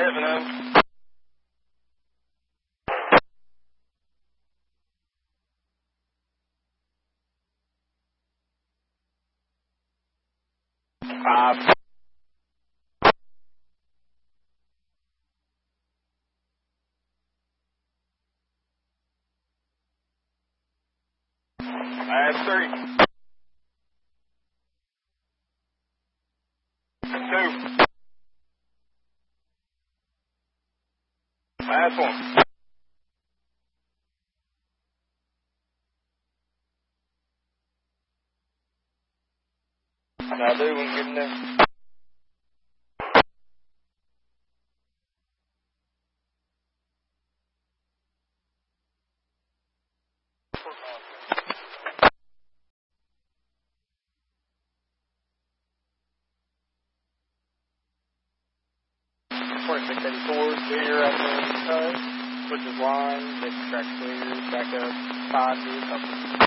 7-0. Five. Last 3. 2. Last 1. I do when getting there. Twenty-six 84, clear after switches line, get track clear, back up, 5, 2,